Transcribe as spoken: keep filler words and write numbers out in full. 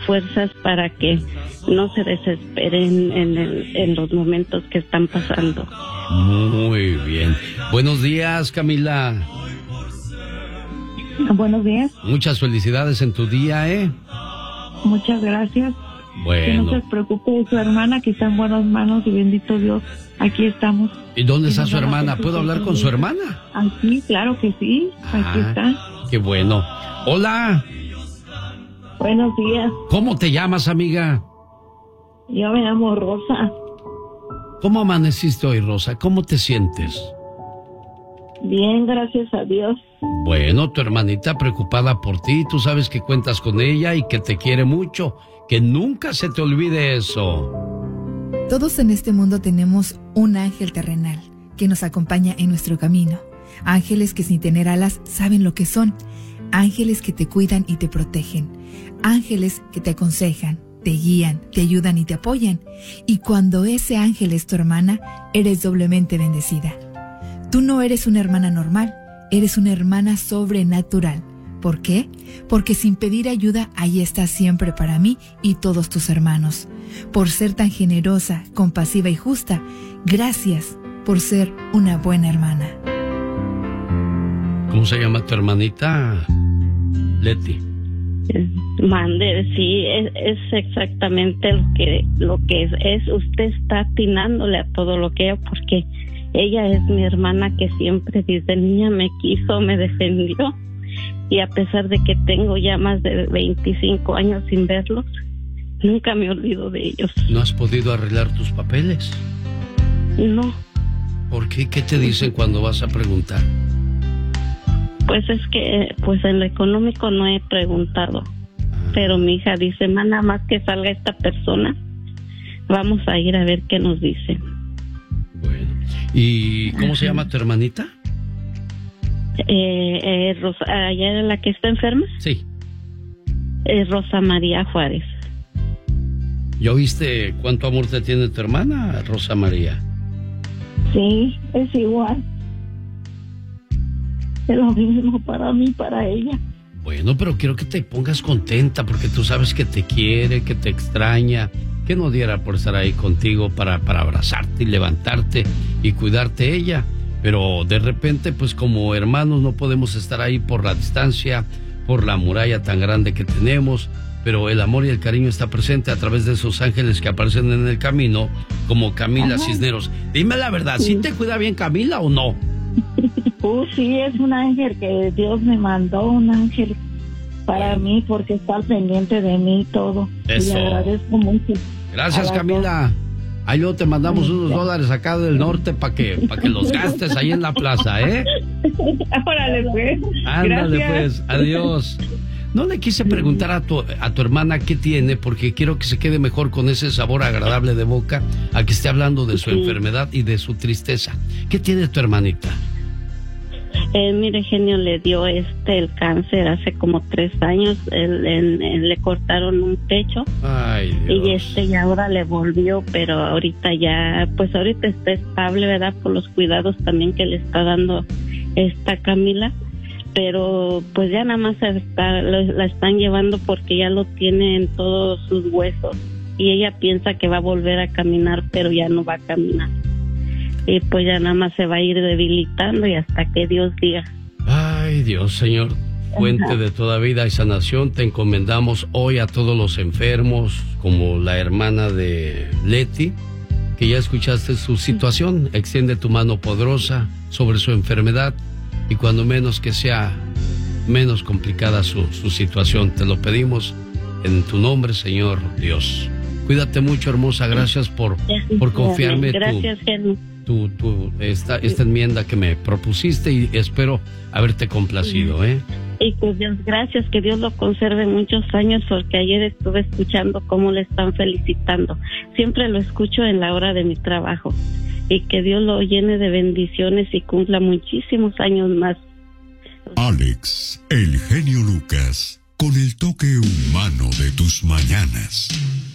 fuerzas para que no se desesperen en, el, en los momentos que están pasando. Muy bien. Buenos días, Camila. Buenos días. Muchas felicidades en tu día, ¿eh? Muchas gracias. Bueno. Que no se preocupe de su hermana, que está en buenas manos y bendito Dios, aquí estamos. ¿Y dónde está su hermana? ¿Puedo hablar con su hermana? Aquí, claro que sí, aquí Ah, está. qué bueno. Hola. Buenos días, ¿Cómo te llamas, amiga? yo me llamo Rosa. ¿Cómo amaneciste hoy, Rosa? ¿Cómo te sientes? Bien, gracias a Dios. Bueno, tu hermanita preocupada por ti, tú sabes que cuentas con ella y que te quiere mucho, que nunca se te olvide eso. Todos en este mundo tenemos un ángel terrenal que nos acompaña en nuestro camino. Ángeles que sin tener alas saben lo que son. Ángeles que te cuidan y te protegen. Ángeles que te aconsejan, te guían, te ayudan y te apoyan. Y cuando ese ángel es tu hermana, eres doblemente bendecida. Tú no eres una hermana normal, eres una hermana sobrenatural. ¿Por qué? Porque sin pedir ayuda, ahí estás siempre para mí y todos tus hermanos. Por ser tan generosa, compasiva y justa, gracias por ser una buena hermana. ¿Cómo se llama tu hermanita? Leti. Mande, sí, es, es exactamente lo que lo que es, es. Usted está atinándole a todo lo que es, porque ella es mi hermana que siempre desde niña me quiso, me defendió. Y a pesar de que tengo ya más de veinticinco años sin verlos, nunca me olvido de ellos. ¿No has podido arreglar tus papeles? No. ¿Por qué? ¿Qué te dicen cuando vas a preguntar? Pues es que, pues en lo económico no he preguntado. Ah. Pero mi hija dice, ma, nada más que salga esta persona, vamos a ir a ver qué nos dicen. Bueno. ¿Y cómo se llama tu hermanita? Eh, eh, Rosa, ¿allá la que está enferma? Sí. Eh, Rosa María Juárez. ¿Ya oíste cuánto amor te tiene tu hermana, Rosa María? Sí, es igual. Es lo mismo para mí, para ella. Bueno, pero quiero que te pongas contenta porque tú sabes que te quiere, que te extraña, que no diera por estar ahí contigo para, para abrazarte y levantarte y cuidarte ella. Pero de repente, pues como hermanos no podemos estar ahí por la distancia, por la muralla tan grande que tenemos, pero el amor y el cariño está presente a través de esos ángeles que aparecen en el camino, como Camila Ajá. Cisneros. Dime la verdad, ¿sí te cuida bien Camila o no? Uh, sí, es un ángel que Dios me mandó, un ángel para bueno. mí, porque está al pendiente de mí y todo. Eso. Y le agradezco mucho. Gracias, Camila. Ahí luego te mandamos unos dólares acá del norte para que, para que los gastes ahí en la plaza, ¿eh? Órale, pues. Ándale, pues. Adiós. No le quise preguntar a tu, a tu hermana qué tiene, porque quiero que se quede mejor con ese sabor agradable de boca a que esté hablando de su sí. enfermedad y de su tristeza. ¿Qué tiene tu hermanita? Eh, mire, genio, le dio este el cáncer hace como tres años. Él, él, él, le cortaron un pecho. Ay, Dios. Y este y ahora le volvió, pero ahorita ya, pues ahorita está estable, ¿verdad? Por los cuidados también que le está dando esta Camila. Pero pues ya nada más está, la están llevando porque ya lo tiene en todos sus huesos. Y ella piensa que va a volver a caminar, pero ya no va a caminar. Y pues ya nada más se va a ir debilitando y hasta que Dios diga. Ay, Dios, Señor, fuente Ajá. de toda vida y sanación, te encomendamos hoy a todos los enfermos, como la hermana de Leti, que ya escuchaste su situación. Extiende tu mano poderosa sobre su enfermedad y cuando menos que sea menos complicada su, su situación. Te lo pedimos en tu nombre, Señor Dios. Cuídate mucho, hermosa. Gracias por, por confiarme Gracias, tu, tu, tu, esta, esta enmienda que me propusiste y espero haberte complacido, ¿eh? Y pues Dios, gracias, que Dios lo conserve muchos años, porque ayer estuve escuchando cómo le están felicitando. Siempre lo escucho en la hora de mi trabajo. Y que Dios lo llene de bendiciones y cumpla muchísimos años más. Alex, el genio Lucas, con el toque humano de tus mañanas.